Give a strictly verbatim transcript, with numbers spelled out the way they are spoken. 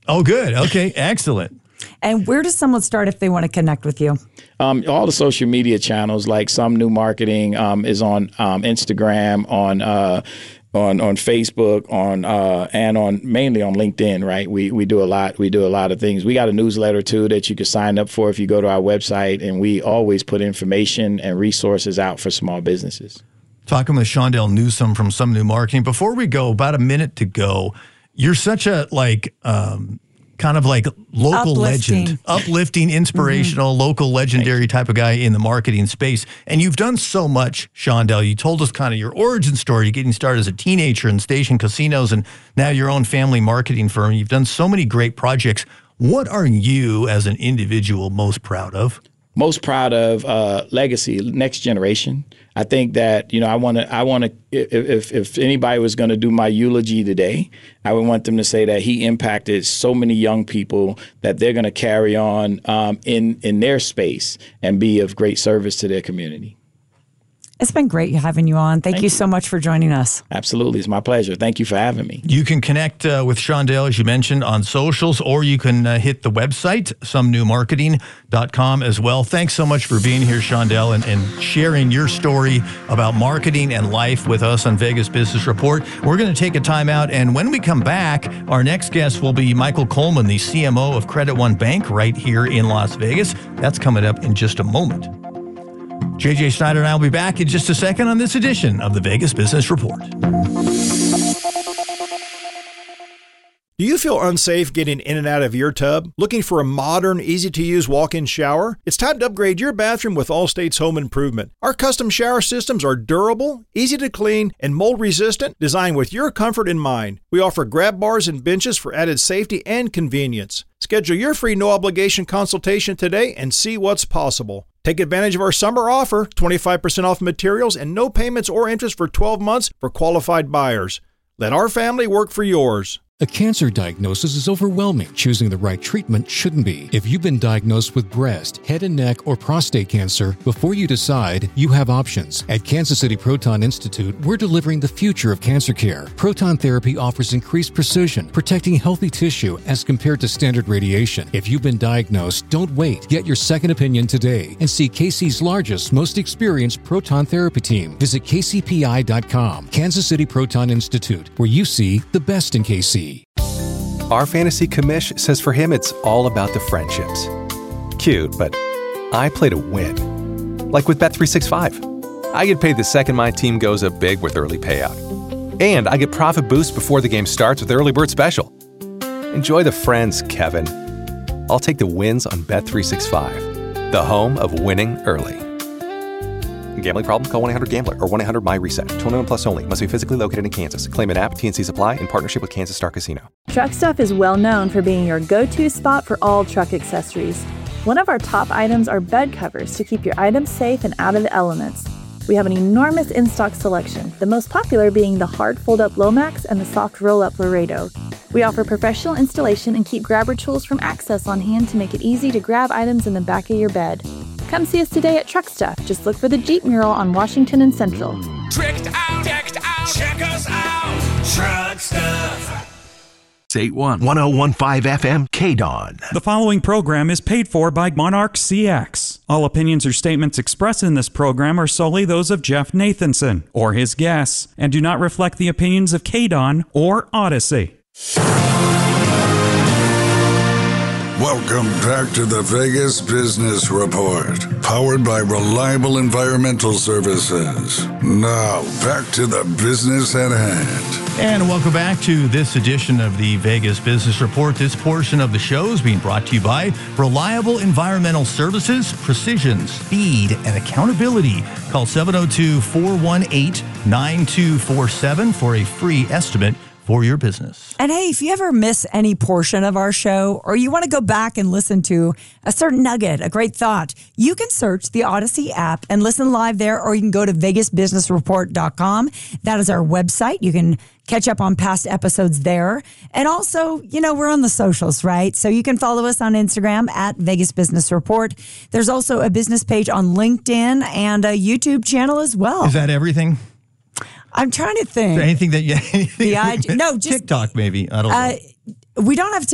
Oh, good. Okay, excellent. And where does someone start if they want to connect with you? Um, all the social media channels, like Some New Marketing um, is on um, Instagram, on uh, on on Facebook, on uh, and on mainly on LinkedIn. Right, we we do a lot. We do a lot of things. We got a newsletter too that you can sign up for if you go to our website, and we always put information and resources out for small businesses. Talking with Shondell Newsome from Some New Marketing. Before we go, about a minute to go. You're such a like. Um, kind of like local Uplifting. legend, uplifting, inspirational, mm-hmm. local legendary type of guy in the marketing space. And you've done so much, Shondell. You told us kind of your origin story, getting started as a teenager in station casinos and now your own family marketing firm. You've done so many great projects. What are you as an individual most proud of? Most proud of uh, legacy, next generation. I think that, you know, I want to, I want to, if, if anybody was going to do my eulogy today, I would want them to say that he impacted so many young people that they're going to carry on um, in, in their space and be of great service to their community. It's been great having you on. Thank, Thank you, you so much for joining us. Absolutely. It's my pleasure. Thank you for having me. You can connect uh, with Shondell, as you mentioned, on socials, or you can uh, hit the website, some new marketing dot com as well. Thanks so much for being here, Shondell, and, and sharing your story about marketing and life with us on Vegas Business Report. We're going to take a time out, and when we come back, our next guest will be Michael Coleman, the C M O of Credit One Bank right here in Las Vegas. That's coming up in just a moment. J J Snyder and I will be back in just a second on this edition of the Vegas Business Report. Do you feel unsafe getting in and out of your tub? Looking for a modern, easy-to-use walk-in shower? It's time to upgrade your bathroom with Allstate's Home Improvement. Our custom shower systems are durable, easy to clean, and mold-resistant, designed with your comfort in mind. We offer grab bars and benches for added safety and convenience. Schedule your free no-obligation consultation today and see what's possible. Take advantage of our summer offer, twenty-five percent off materials and no payments or interest for twelve months for qualified buyers. Let our family work for yours. A cancer diagnosis is overwhelming. Choosing the right treatment shouldn't be. If you've been diagnosed with breast, head and neck, or prostate cancer, before you decide, you have options. At Kansas City Proton Institute, we're delivering the future of cancer care. Proton therapy offers increased precision, protecting healthy tissue as compared to standard radiation. If you've been diagnosed, don't wait. Get your second opinion today and see K C's largest, most experienced proton therapy team. Visit K C P I dot com. Kansas City Proton Institute, where you see the best in K C. Our fantasy commish says for him it's all about the friendships. Cute, but I play to win. Like with Bet three sixty-five. I get paid the second my team goes up big with early payout. And I get profit boost before the game starts with Early Bird Special. Enjoy the friends, Kevin. I'll take the wins on Bet three sixty-five, the home of winning early. Gambling problem? Call one eight hundred gambler or one eight hundred my reset. twenty-one plus only. Must be physically located in Kansas. Claim an app. T N C supply in partnership with Kansas Star Casino. Truck Stuff is well known for being your go-to spot for all truck accessories. One of our top items are bed covers to keep your items safe and out of the elements. We have an enormous in-stock selection, the most popular being the hard fold-up Lomax and the soft roll-up Laredo. We offer professional installation and keep grabber tools from Access on hand to make it easy to grab items in the back of your bed. Come see us today at Truck Stuff. Just look for the Jeep mural on Washington and Central. Tricked out, decked out, check us out, Truck Stuff. eight one, one oh one five F M, K D O N. The following program is paid for by Monarch C X. All opinions or statements expressed in this program are solely those of Jeff Nathanson or his guests and do not reflect the opinions of K D O N or Odyssey. Welcome back to the Vegas Business Report, powered by Reliable Environmental Services. Now, back to the business at hand. And welcome back to this edition of the Vegas Business Report. This portion of the show is being brought to you by Reliable Environmental Services, precision, speed, and accountability. Call seven oh two, four one eight, nine two four seven for a free estimate for your business. And hey, if you ever miss any portion of our show or you want to go back and listen to a certain nugget, a great thought, you can search the Odyssey app and listen live there, or you can go to vegas business report dot com. That is our website. You can catch up on past episodes there. And also, you know, we're on the socials, right? So you can follow us on Instagram at Vegas Business Report. There's also a business page on LinkedIn and a YouTube channel as well. Is that everything? I'm trying to think. Anything that you... The I G, no, just... TikTok, maybe. I don't know. Uh, we don't have